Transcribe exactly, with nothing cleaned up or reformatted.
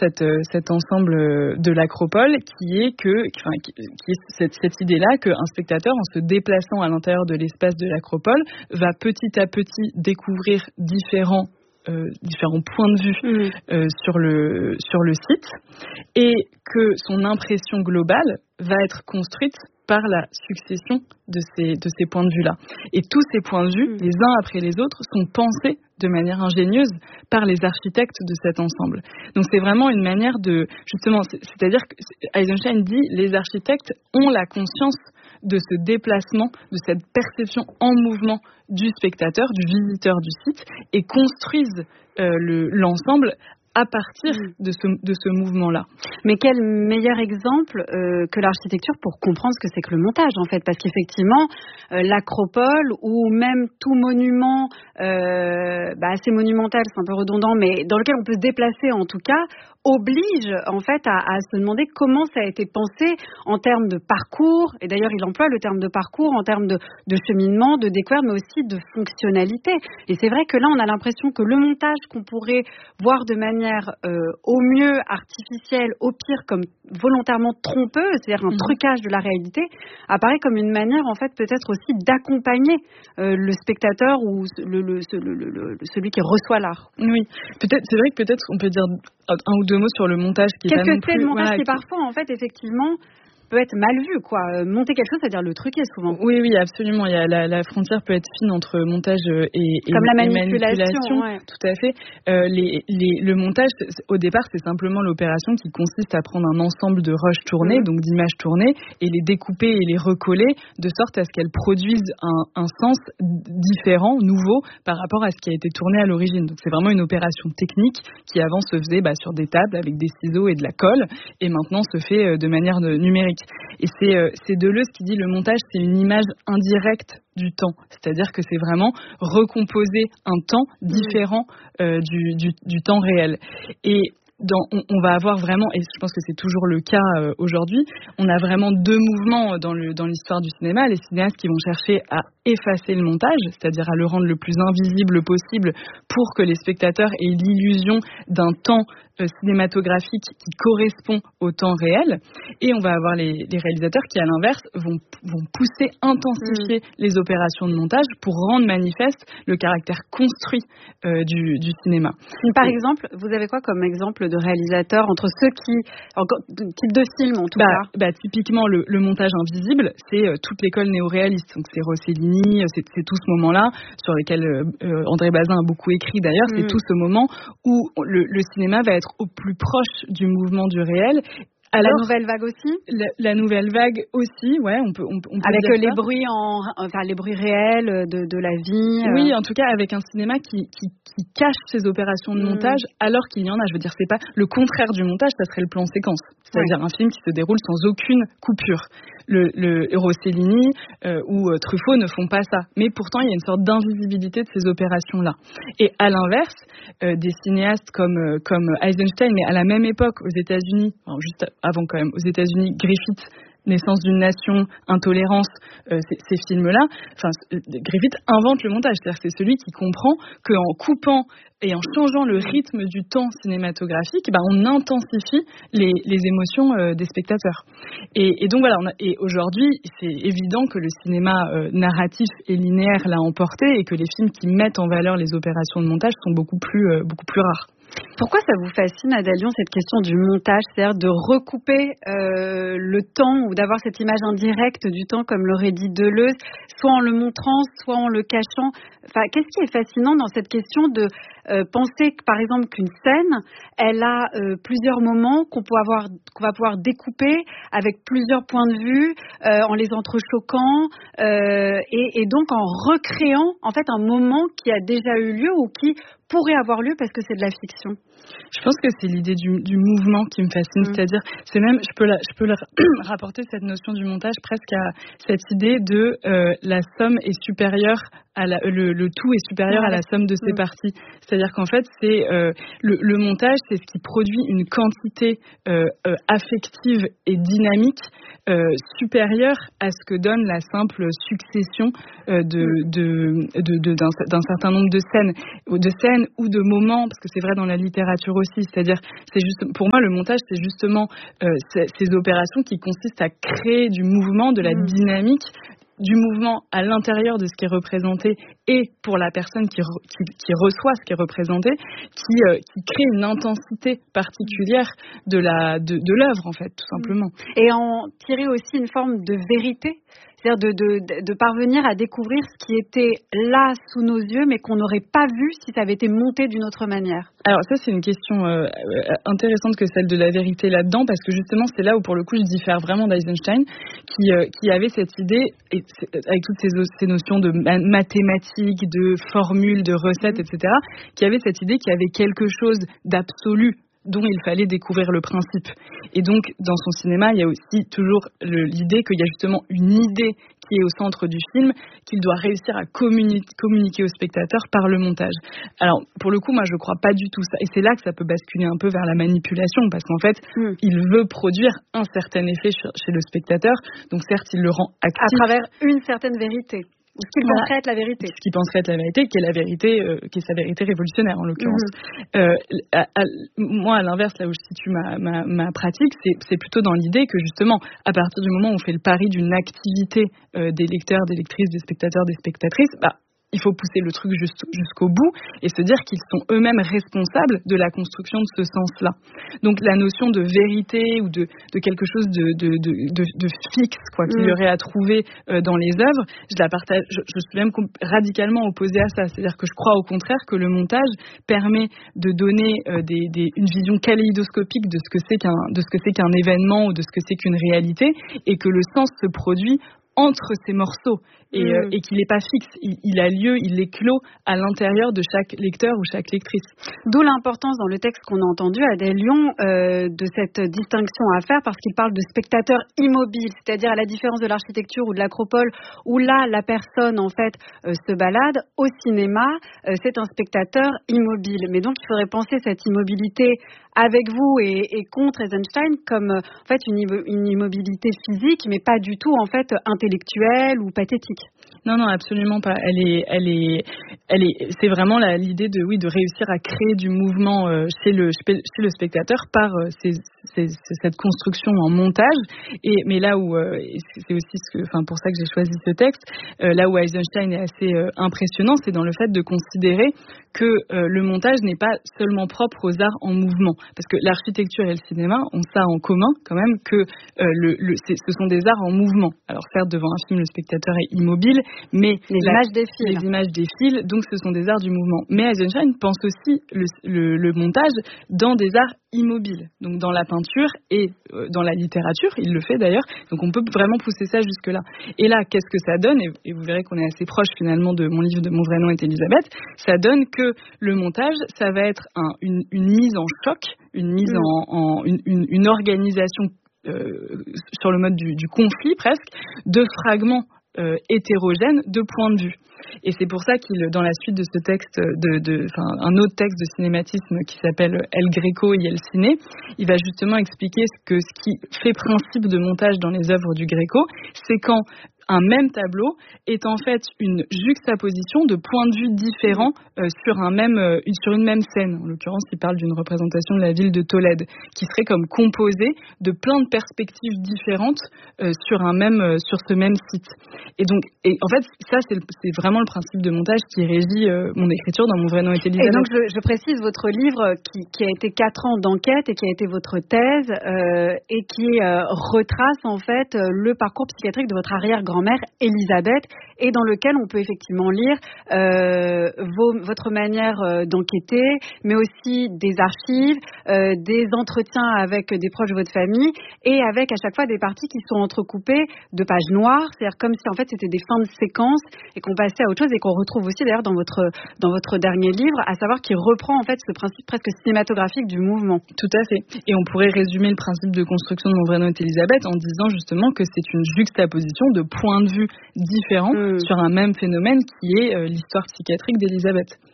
cette, euh, cet ensemble de l'Acropole qui est que, qui, enfin, qui, qui est cette, cette idée-là qu'un spectateur, en se déplaçant à l'intérieur de l'espace de l'Acropole, va petit à petit découvrir différents Euh, différents points de vue mmh. euh, sur le sur le site et que son impression globale va être construite par la succession de ces de ces points de vue là. Et tous ces points de vue, mmh. les uns après les autres, sont pensés de manière ingénieuse par les architectes de cet ensemble. Donc c'est vraiment une manière de justement, c'est, c'est-à-dire que Eisenstein dit les architectes ont la conscience de ce déplacement, de cette perception en mouvement du spectateur, du visiteur du site, et construisent euh, le, l'ensemble à partir de ce, de ce mouvement-là. Mais quel meilleur exemple euh, que l'architecture pour comprendre ce que c'est que le montage, en fait, parce qu'effectivement, euh, l'Acropole ou même tout monument euh, bah, assez monumental, c'est un peu redondant, mais dans lequel on peut se déplacer en tout cas, oblige en fait à, à se demander comment ça a été pensé en termes de parcours, et d'ailleurs il emploie le terme de parcours en termes de, de cheminement, de découverte, mais aussi de fonctionnalité. Et c'est vrai que là on a l'impression que le montage qu'on pourrait voir de manière euh, au mieux artificielle, au pire comme volontairement trompeuse, c'est-à-dire un mmh. trucage de la réalité, apparaît comme une manière en fait peut-être aussi d'accompagner euh, le spectateur ou le, le, le, le, le, celui qui reçoit l'art. Oui, peut-être, c'est vrai que peut-être on peut dire un ou deux mots sur le montage qui Qu'est-ce est pas que non c'est plus, le montage voilà, qui parfois en fait effectivement peut être mal vu, quoi. Monter quelque chose, c'est-à-dire le truquer souvent. Oui, oui, absolument. Il y a la, la frontière peut être fine entre montage et, et, Comme la et manipulation. manipulation. Ouais. Tout à fait. Euh, les, les, le montage, au départ, c'est simplement l'opération qui consiste à prendre un ensemble de rushs tournés, mmh. donc d'images tournées, et les découper et les recoller de sorte à ce qu'elles produisent un, un sens différent, nouveau, par rapport à ce qui a été tourné à l'origine. Donc c'est vraiment une opération technique qui avant se faisait bah, sur des tables avec des ciseaux et de la colle, et maintenant se fait de manière de, numérique. Et c'est C'est Deleuze qui dit le montage, c'est une image indirecte du temps. C'est-à-dire que c'est vraiment recomposer un temps différent euh, du, du, du temps réel. Et dans, on, on va avoir vraiment, et je pense que c'est toujours le cas euh, aujourd'hui, on a vraiment deux mouvements dans, le, dans l'histoire du cinéma. Les cinéastes qui vont chercher à effacer le montage, c'est-à-dire à le rendre le plus invisible possible pour que les spectateurs aient l'illusion d'un temps euh, cinématographique qui correspond au temps réel. Et on va avoir les, les réalisateurs qui, à l'inverse, vont, vont pousser, intensifier mmh. les opérations de montage pour rendre manifeste le caractère construit euh, du, du cinéma. Par et, exemple, vous avez quoi comme exemple de réalisateur entre ceux qui, encore, type de film en tout bah, cas bah, typiquement, le, le montage invisible, c'est euh, toute l'école néo-réaliste. Donc c'est Rossellini, c'est, c'est tout ce moment-là sur lequel euh, André Bazin a beaucoup écrit d'ailleurs. Mmh. C'est tout ce moment où le, le cinéma va être au plus proche du mouvement du réel. Alors, la nouvelle vague aussi la, la nouvelle vague aussi, ouais, on peut, on, on peut avec dire les ça. bruits en, enfin les bruits réels de, de la vie. Oui, euh... en tout cas avec un cinéma qui, qui, qui cache ses opérations de montage, mmh. alors qu'il y en a. Je veux dire, c'est pas le contraire du montage, ça serait le plan séquence, c'est-à-dire ouais. un film qui se déroule sans aucune coupure. Le, le Rossellini euh, ou euh, Truffaut ne font pas ça, mais pourtant il y a une sorte d'invisibilité de ces opérations-là. Et à l'inverse, euh, des cinéastes comme euh, comme Eisenstein, mais à la même époque aux États-Unis, enfin, juste avant quand même, aux États-Unis, Griffith. Naissance d'une nation, Intolérance, euh, ces, ces films-là, enfin, Griffith invente le montage, c'est-à-dire que c'est celui qui comprend qu'en coupant et en changeant le rythme du temps cinématographique, bah, on intensifie les, les émotions euh, des spectateurs. Et, et donc voilà, on a, et aujourd'hui, c'est évident que le cinéma euh, narratif et linéaire l'a emporté et que les films qui mettent en valeur les opérations de montage sont beaucoup plus, euh, beaucoup plus rares. Pourquoi ça vous fascine, Adèle Lyon, cette question du montage, c'est-à-dire de recouper euh, le temps ou d'avoir cette image indirecte du temps, comme l'aurait dit Deleuze, soit en le montrant, soit en le cachant. Enfin, qu'est-ce qui est fascinant dans cette question de euh, penser, que, par exemple, qu'une scène, elle a euh, plusieurs moments qu'on peut avoir, qu'on va pouvoir découper avec plusieurs points de vue, euh, en les entrechoquant, euh, et, et donc en recréant en fait un moment qui a déjà eu lieu ou qui pourrait avoir lieu parce que c'est de la fiction. Je pense que c'est l'idée du, du mouvement qui me fascine, mmh. c'est-à-dire, c'est même, je peux, la, je peux la, rapporter cette notion du montage presque à cette idée de euh, la somme est supérieure à la, le, le tout est supérieur ouais. à la somme de ses mmh. parties. C'est-à-dire qu'en fait, c'est euh, le, le montage, c'est ce qui produit une quantité euh, euh, affective et dynamique euh, supérieure à ce que donne la simple succession euh, de, de, de, de, d'un, d'un certain nombre de scènes, de scènes ou de moments, parce que c'est vrai dans la littérature. littérature aussi. C'est-à-dire, c'est juste, pour moi, le montage, c'est justement euh, c'est, ces opérations qui consistent à créer du mouvement, de la mmh. dynamique, du mouvement à l'intérieur de ce qui est représenté et pour la personne qui, re, qui, qui reçoit ce qui est représenté, qui, euh, qui crée une intensité particulière de, la, de, de l'œuvre, en fait, tout simplement. Et en tirer aussi une forme de vérité, c'est-à-dire de, de, de parvenir à découvrir ce qui était là sous nos yeux, mais qu'on n'aurait pas vu si ça avait été monté d'une autre manière. Alors ça, c'est une question euh, intéressante que celle de la vérité là-dedans, parce que justement, c'est là où, pour le coup, je diffère vraiment d'Eisenstein, qui, euh, qui avait cette idée, et avec toutes ces, ces notions de mathématiques, de formules, de recettes, et cetera, qui avait cette idée qu'il y avait quelque chose d'absolu dont il fallait découvrir le principe. Et donc, dans son cinéma, il y a aussi toujours le, l'idée qu'il y a justement une idée qui est au centre du film, qu'il doit réussir à communi- communiquer au spectateur par le montage. Alors, pour le coup, moi, je ne crois pas du tout ça. Et c'est là que ça peut basculer un peu vers la manipulation, parce qu'en fait, mmh. il veut produire un certain effet chez le spectateur. Donc, certes, il le rend actif. À travers une certaine vérité. Ce qu'il voilà. penserait être la vérité. Ce qu'il penserait être la vérité, qui est la vérité, euh, qui est sa vérité révolutionnaire en l'occurrence. Mm-hmm. Euh, à, à, moi, à l'inverse, là où je situe ma, ma, ma pratique, c'est, c'est plutôt dans l'idée que justement, à partir du moment où on fait le pari d'une activité euh, des lecteurs, des lectrices, des spectateurs, des spectatrices, bah, il faut pousser le truc juste, jusqu'au bout et se dire qu'ils sont eux-mêmes responsables de la construction de ce sens-là. Donc la notion de vérité ou de, de quelque chose de, de, de, de, de fixe, quoi, qu'il y aurait à trouver euh, dans les œuvres, je la partage. Je, je suis même radicalement opposée à ça. C'est-à-dire que je crois au contraire que le montage permet de donner euh, des, des, une vision kaléidoscopique de ce que c'est qu'un, de ce que c'est qu'un événement ou de ce que c'est qu'une réalité, et que le sens se produit entre ces morceaux et, mmh. euh, et qu'il n'est pas fixe, il, il a lieu, il est clos à l'intérieur de chaque lecteur ou chaque lectrice. D'où l'importance dans le texte qu'on a entendu, Adèle Lyon, euh, de cette distinction à faire, parce qu'il parle de spectateur immobile, c'est-à-dire à la différence de l'architecture ou de l'acropole, où là la personne en fait euh, se balade. Au cinéma, euh, c'est un spectateur immobile. Mais donc il faudrait penser cette immobilité avec vous et, et contre Eisenstein comme euh, en fait une, une immobilité physique, mais pas du tout en fait intellectuelle ou pathétique. Non, non, absolument pas. Elle est, elle est, elle est. C'est vraiment la, l'idée de, oui, de réussir à créer du mouvement euh, chez le, chez le spectateur par euh, ces, ces, cette construction en montage. Et mais là où, euh, c'est aussi ce que, enfin, pour ça que j'ai choisi ce texte. Euh, là où Eisenstein est assez euh, impressionnant, c'est dans le fait de considérer que euh, le montage n'est pas seulement propre aux arts en mouvement, parce que l'architecture et le cinéma ont ça en commun quand même, que euh, le, le, c'est, ce sont des arts en mouvement. Alors certes, devant un film, le spectateur est immobile, mais les la, images défilent. Les images défilent, donc ce sont des arts du mouvement. Mais Eisenstein pense aussi le, le, le montage dans des arts immobiles, donc dans la peinture et euh, dans la littérature, il le fait d'ailleurs, donc on peut vraiment pousser ça jusque-là. Et là, qu'est-ce que ça donne, et, et vous verrez qu'on est assez proche finalement de mon livre de Mon vrai nom est Elisabeth, ça donne que le montage, ça va être un, une, une mise en choc, une mise mmh. en, en une, une, une organisation euh, sur le mode du, du conflit presque, de fragments Euh, hétérogène de points de vue. Et c'est pour ça qu'il, dans la suite de ce texte, de, de, enfin, un autre texte de cinématisme qui s'appelle El Greco y el Cine, il va justement expliquer ce que ce qui fait principe de montage dans les œuvres du Greco, c'est quand un même tableau est en fait une juxtaposition de points de vue différents euh, sur, un même, euh, sur une même scène. En l'occurrence, il parle d'une représentation de la ville de Tolède, qui serait comme composée de plein de perspectives différentes euh, sur, un même, euh, sur ce même site. Et donc, et en fait, ça, c'est, le, c'est vraiment le principe de montage qui régit euh, mon écriture dans Mon vrai nom est Elisabeth. Et donc, je, je précise votre livre qui, qui a été quatre ans d'enquête et qui a été votre thèse euh, et qui euh, retrace en fait le parcours psychiatrique de votre arrière-grand grand-mère Elisabeth, et dans lequel on peut effectivement lire euh, vos, votre manière euh, d'enquêter, mais aussi des archives, euh, des entretiens avec des proches de votre famille, et avec à chaque fois des parties qui sont entrecoupées de pages noires, c'est-à-dire comme si en fait c'était des fins de séquence et qu'on passait à autre chose, et qu'on retrouve aussi d'ailleurs dans votre, dans votre dernier livre, à savoir qu'il reprend en fait ce principe presque cinématographique du mouvement. Tout à fait. Et on pourrait résumer le principe de construction de Mon vrai nom est Elisabeth en disant justement que c'est une juxtaposition de points de vue différents mmh. sur un même phénomène qui est euh, l'histoire psychiatrique d'Elisabeth.